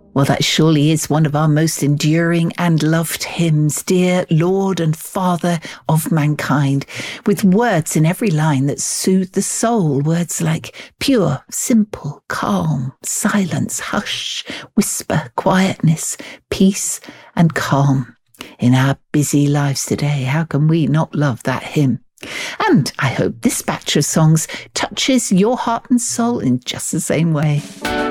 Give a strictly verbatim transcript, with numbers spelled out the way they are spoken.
Well, that surely is one of our most enduring and loved hymns, Dear Lord and Father of Mankind, with words in every line that soothe the soul. Words like pure, simple, calm, silence, hush, whisper, quietness, peace and calm. In our busy lives today, how can we not love that hymn? And I hope this batch of songs touches your heart and soul in just the same way.